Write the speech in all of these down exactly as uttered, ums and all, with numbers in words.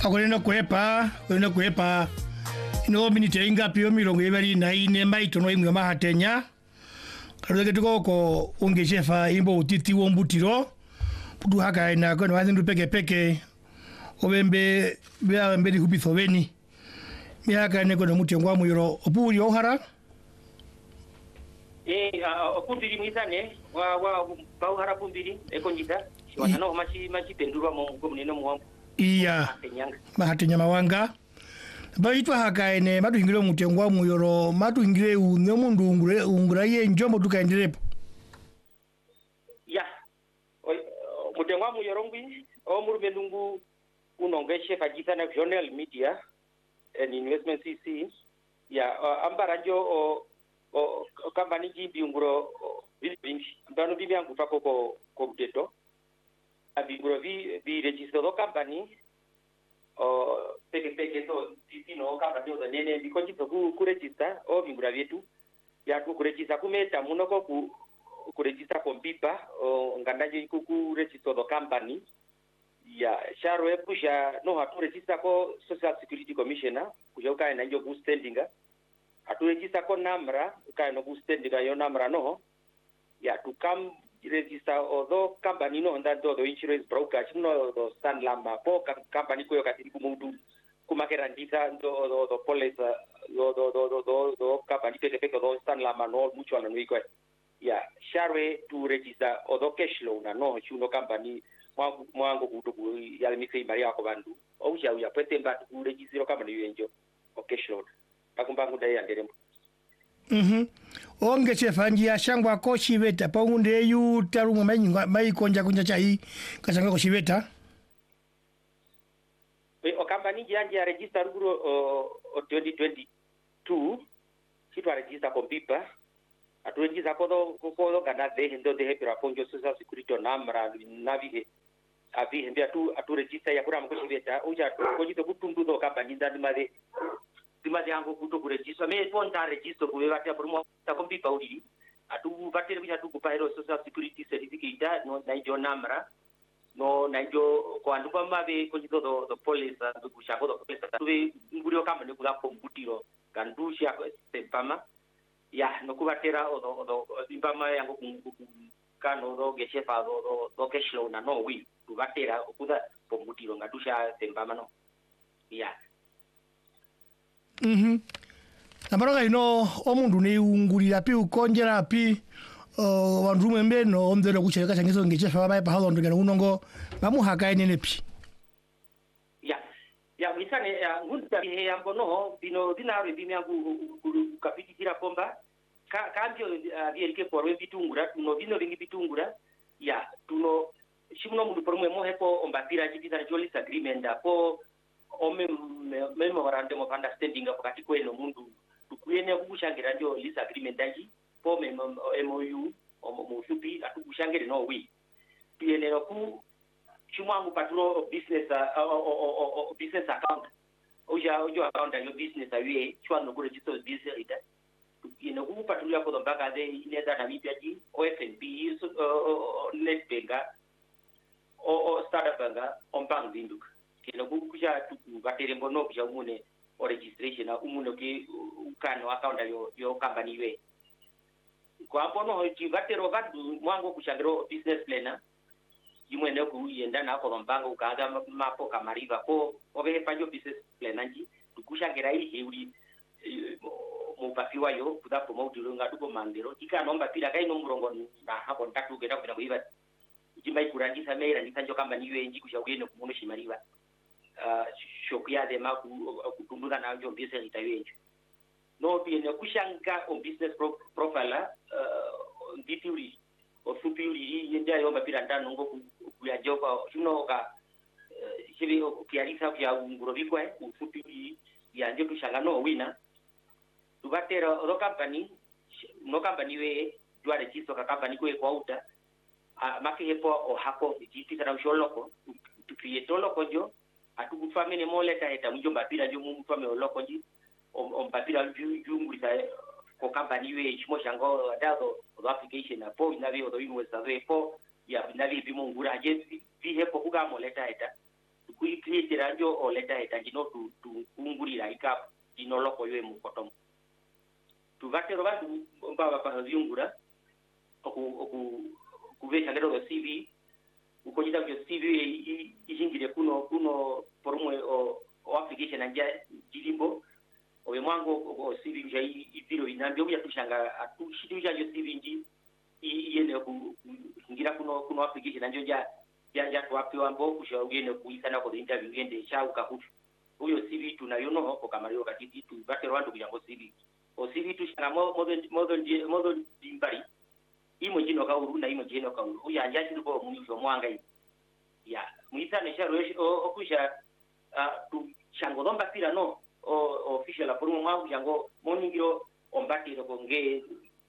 akolena kwepa kolena kwepa ino minite ingapi yo mirongo ibiri na ine maitono imwe mahatenya kaleke tukoko ungeshefa imbo utiti wombutiro pudu haka ina kono wazindu peke peke obembe bya mbedi hubitho beni miaka ne kono mutengwa muyiro opuri ohara eh opuri mwizane wa wa bauhara pumbiri ekonjita wana no machi machi pendurwa mu komunino mu iya mahatenya mawanga baitwa haka ene maduhingire mutengwa muyoro maduhingire unne mundu ungure ungura ye njombo tukaenderepo ya mutengwa muyoro ngwi o murume ndungu unongeshe kajita na journal media and investment C C ya ambaranjo o o company jimbi unguro vingi ndano bibi yangu pako ko ko deto abinguro vi vi register do company o peke peke to titi no company do nene bikochi to ku register o bingura vyetu ya ku register kumeta munoko ku ku register kompipa o ngandaje ku ku register do company ya sharwe pusha no hatu register ko social security commissioner kuja ukae na njo ku standinga hatu register ko namra ukae no ku standinga yo namra no ya tukam register odo company no nda do do insurance broker no do Sanlam po company ko yakati kumudu kumakerandika do do do police do do do do do do company peke peke do Sanlam no mutual no iko ya sharwe to register odo cash loan no chuno company mwangu mwangu kutuku yale mikei maria ko bandu ouja uya pete mba ku register company yenjo o cash loan akumbangu dai anderembo mhm onge chefanji ya shangwa ko shiveta paunde yu tarumwe mai mai konja kunja chai kasanga ko shiveta we o company janje ya register guru o twenty twenty-two kitwa register ko pipa atu register ko do ko do kana de hendo de hepira ponjo social security namra navi avi hembia tu atu register ya kura ko shiveta uja ko jito kutundu do company ndani made dimadi yangu kuto kuregister me ponta register ko wati apumo ta kompipa uri atu batele bisa tu kupairo social security certificate no na jo namra no na jo ko andu pa mabe ko jito do do police do kushako do police tu nguriyo kama ne kula komputiro kandusha ko sepama ya no kubatera o do do impama yangu kano do geshefa do do do keshlo na no wi tu batera kuda komputiro ngandusha sepama no ya mhm nabaroga ino omundu ne ungurira pi ukonjera pi o wandu mwembe no omdero kuchereka changizo ngechefa baba pa halo ndugana unongo bamuhaka enene pi ya ya misane ya ngunda bihe yambo no bino dinaro bimi yangu kapitikira komba ka kambyo bierike porwe bitungura tuno bino bingi bitungura ya tuno shimuno mundu porwe mo hepo ombatira jibita jolis agreement apo ome memorandum of understanding wakati kweno mundu tukuyene kukushangira ndio lease agreement daji po M O U mu fupi atukushangira no wi piene no ku chumwangu patro business uh, business account oja oja account yo business awie chwano ku register business ita piene ku patro ya ko mbaka de ineza na bibiaji O F N B Netbank o o startup banga ombang binduka kino kuja tukubatere mbono kuja umune o registration na umune ke ukano account yo yo company we kwa mbono hoji batero badu mwango kushangiro business plan yimwene ku yenda na ko mbango ukaga mapo kamariva ko obe panjo business plan anji tukushangira hii heuri mu papiwa yo kuda promote lunga duko mandero tika nomba pila kai no murongo na hapo ntatu genda kwenda kuiba jimbai kurangisa meira nikanjo company we nji kushawene kumuno shimariva uh shokia de maku kutundura na jo business itayenje no pia kushanga on business pro, profile uh nditiuri o fupiuri yenda yo mapira ndano ngo kuya joka tuno ka hivi ukialisa vya nguro vikwe ufupiuri ya ndio kushanga no wina tubatera ro company no company we dwa register ka company ko kwa uta maki hepo o hako jipita na sholoko tu create loko jo atukufamene moleta eta mjomba pila ndio mfame oloko nji ompapira jungulisa ko company we chimo shango dado o application apo inavi o do university apo ya inavi bimungura je vi hepo kuga moleta eta kui create ranjo o leta etangino tu tu unguri ra ikap dino loko yo mu potom tu vate ro bandu baba pa viungura oku oku kuvesha ngero C V ukojita kyo C V ijingire kuno kuno porumwe o o application anja jilimbo owe mwango o C V ja ibiro inambyo ya tushanga atushidi ja yo C V nji iende ku ngira kuno kuno application anja ja ya ya wapi wambo kusha ugene kuisana kwa interview ende cha ukahutu huyo C V tunayo no kwa kamario katiti tu bate rwando kujango C V o C V tushanga mo model model model dimbari imo jino ka uru na imo jino ka uru uya anja ndipo mwisho mwanga hii ya muisane sharo o kusha tu chango domba pira no o official la porumo mwangu jango moningiro ombati ro bonge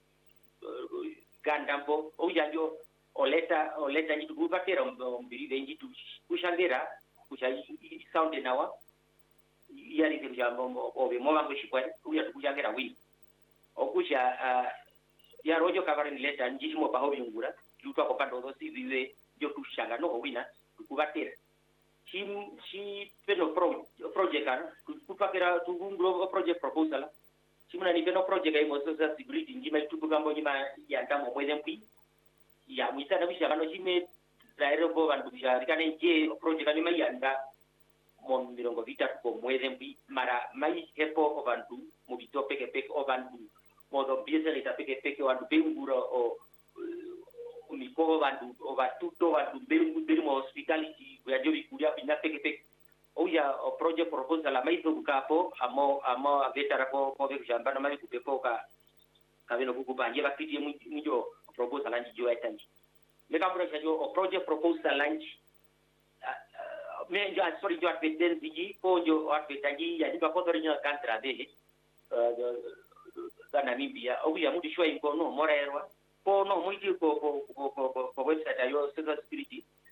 gandambo o janjo oleta oleta njitu kubatera mbiri njitu kushandera kusha sound nawa yali ke jambo obe moba kushikwa uya tukujangera wini okusha ya rojo kavare leta njitu mo paho yungura jutwa ko kando dosi vive jo tushanga no wina kubatera chim chi peno pro project kan kupakera tugungro project proposal chimuna ni peno project ai mo social security njima tukugambo njima ya ndamo mwele mpi ya mwisa na bisha kano chime daire bo bandu bisha rikane je project ani mayanda mon mirongo vita ko mwele mpi mara mai hepo obandu mubito peke peke obandu modo biese leta peke peke wandu bengura o uniko bandu obatuto bandu bengu hospitality ya jobi kuria bina peke peke oya o project proposal la mai do kapo amo amo avetara ko ko be jamba na mai kupepo ka kabeno kukubanje bakiti mwijo proposal lanji jo etanji le kabura jo o project proposal lanji me jo sorry jo atbeden biji ko jo atbedaji ya diba ko torinya kantra de da Namibia oya mudi shwa inkono morerwa ko no mwiji ko ko ko ko website ayo social security